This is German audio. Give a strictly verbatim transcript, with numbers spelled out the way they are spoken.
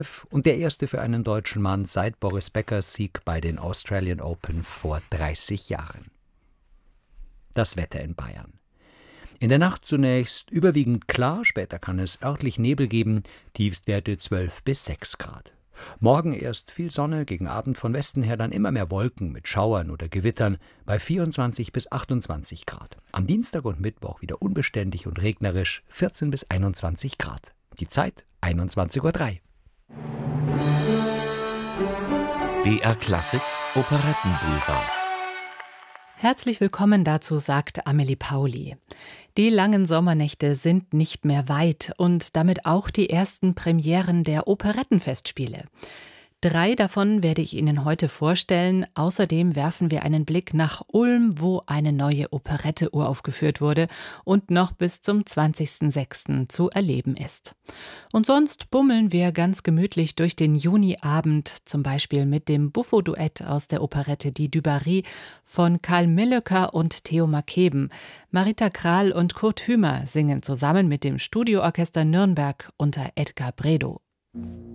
und der erste für einen deutschen Mann seit Boris Beckers Sieg bei den Australian Open vor dreißig Jahren. Das Wetter in Bayern. In der Nacht zunächst überwiegend klar, später kann es örtlich Nebel geben, Tiefstwerte zwölf bis sechs Grad. Morgen erst viel Sonne, gegen Abend von Westen her dann immer mehr Wolken mit Schauern oder Gewittern bei vierundzwanzig bis achtundzwanzig Grad. Am Dienstag und Mittwoch wieder unbeständig und regnerisch vierzehn bis einundzwanzig Grad. Die Zeit einundzwanzig Uhr drei. B R Klassik Operettenboulevard. Herzlich willkommen dazu, sagt Amelie Pauli. Die langen Sommernächte sind nicht mehr weit und damit auch die ersten Premieren der Operettenfestspiele. Drei davon werde ich Ihnen heute vorstellen. Außerdem werfen wir einen Blick nach Ulm, wo eine neue Operette uraufgeführt wurde und noch bis zum zwanzigsten sechsten zu erleben ist. Und sonst bummeln wir ganz gemütlich durch den Juniabend, zum Beispiel mit dem Buffo-Duett aus der Operette Die Du Barry von Karl Millöcker und Theo Makeben. Marita Kral und Kurt Hümer singen zusammen mit dem Studioorchester Nürnberg unter Edgar Bredow.